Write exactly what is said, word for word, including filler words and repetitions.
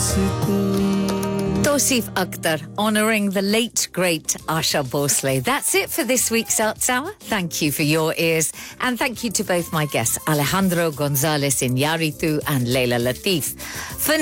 Tosif Akhtar, honouring the late, great Asha Bhosle. That's it for this week's Arts Hour. Thank you for your ears. And thank you to both my guests, Alejandro Gonzalez Iñárritu and Leila Latif. For